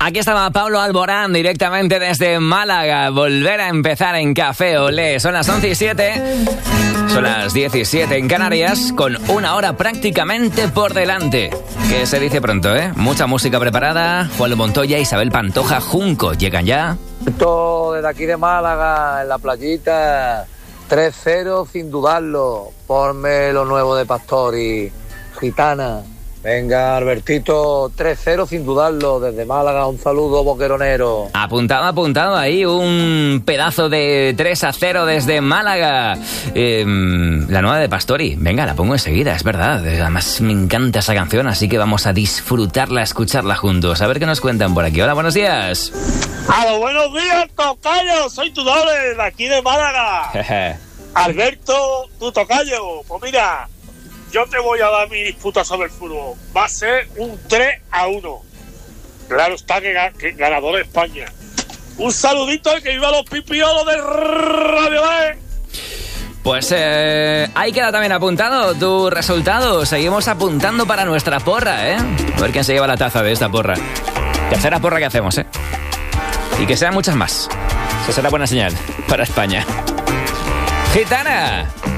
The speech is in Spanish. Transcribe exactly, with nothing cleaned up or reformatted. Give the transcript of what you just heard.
Aquí estaba Pablo Alborán directamente desde Málaga. Volver a empezar en Café Olé. Son las once y siete. Son las diecisiete en Canarias, con una hora prácticamente por delante. Que se dice pronto, ¿eh? Mucha música preparada. Juan Montoya, Isabel Pantoja, Junco. Llegan ya. Esto desde aquí de Málaga, en la playita. tres cero sin dudarlo. Ponme lo nuevo de Pastori. Gitana. Venga, Albertito, tres cero sin dudarlo, desde Málaga, un saludo boqueronero. Apuntado, apuntado ahí, un pedazo de tres a cero desde Málaga. Eh, la nueva de Pastori, venga, la pongo enseguida, es verdad. Además me encanta esa canción, así que vamos a disfrutarla, escucharla juntos. A ver qué nos cuentan por aquí. Hola, buenos días. ¡Hola, buenos días, tocayo! Soy tu doble, de aquí de Málaga. Alberto, tu tocayo, pues mira... Yo te voy a dar mi disputa sobre el fútbol. Va a ser un tres a uno. Claro está que, que ganador de España. Un saludito al que viva los pipiolos del Radio E. Pues eh, ahí queda también apuntado tu resultado. Seguimos apuntando para nuestra porra, ¿eh? A ver quién se lleva la taza de esta porra. Tercera porra que hacemos, ¿eh? Y que sean muchas más. Esa será buena señal para España. Gitana.